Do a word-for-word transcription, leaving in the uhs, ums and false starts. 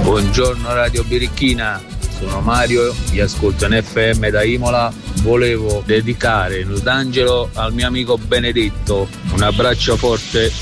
Buongiorno Radio Birichina, sono Mario, vi ascolto in F M da Imola. Volevo dedicare Nude Angelo al mio amico Benedetto. Un abbraccio forte.